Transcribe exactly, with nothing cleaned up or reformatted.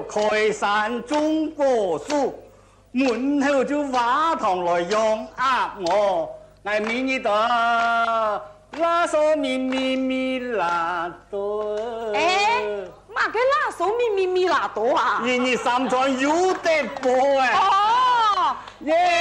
开山中国树，门后就瓦堂来养鸭我，我明日的拉索咪咪咪拉多。 哎，嘛个拉手咪咪咪拉多啊？ 日日三餐有得播哎。 哦， 耶！